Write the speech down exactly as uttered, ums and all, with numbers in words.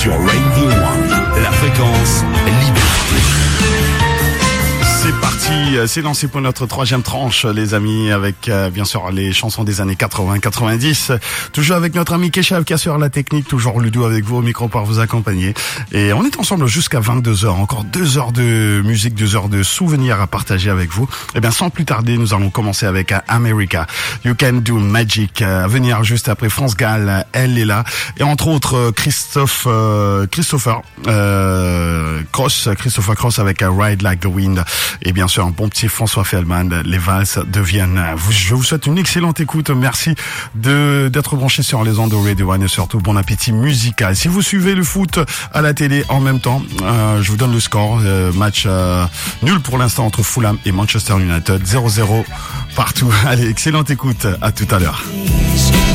sur Radio One, la fréquence liberté. C'est parti, c'est lancé pour notre troisième tranche, les amis, avec euh, bien sûr les chansons des années quatre-vingts quatre-vingt-dix. Toujours avec notre ami Keshav qui assure la technique, toujours Ludo avec vous au micro pour vous accompagner. Et on est ensemble jusqu'à vingt-deux heures, encore deux heures de musique, deux heures de souvenirs à partager avec vous. Et bien sans plus tarder, nous allons commencer avec America, You Can Do Magic, à venir juste après France Gall, elle est là. Et entre autres Christophe, euh, Christopher euh, Cross, Christopher Cross avec Ride Like the Wind. Et bien sûr, un bon petit François Feldman, les valses de Vienne. Je vous souhaite une excellente écoute. Merci de d'être branché sur les ondes de Radio One et surtout bon appétit musical. Si vous suivez le foot à la télé en même temps, euh, je vous donne le score. Euh, match euh, nul pour l'instant entre Fulham et Manchester United. zéro zéro partout. Allez, excellente écoute. À tout à l'heure.